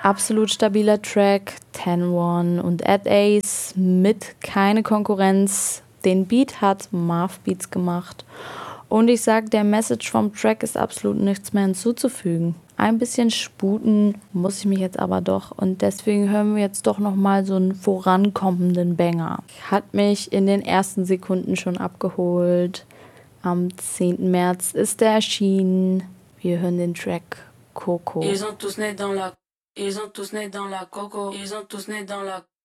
Absolut stabiler Track, 10-1 und Ad Ace mit keine Konkurrenz. Den Beat hat Marv Beats gemacht. Und ich sag, der Message vom Track ist absolut nichts mehr hinzuzufügen. Ein bisschen sputen muss ich mich jetzt aber doch. Und deswegen hören wir jetzt doch nochmal so einen vorankommenden Banger. Hat mich in den ersten Sekunden schon abgeholt. Am 10. März ist er erschienen. Wir hören den Track Coco. Ils ont tous né dans la coco. Ils ont tous né dans la